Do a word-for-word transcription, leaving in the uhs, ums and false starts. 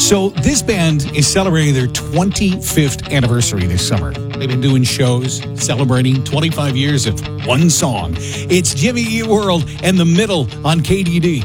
So this band is celebrating their twenty-fifth anniversary this summer. They've been doing shows celebrating twenty-five years of one song. It's Jimmy Eat World and The Middle on K D D.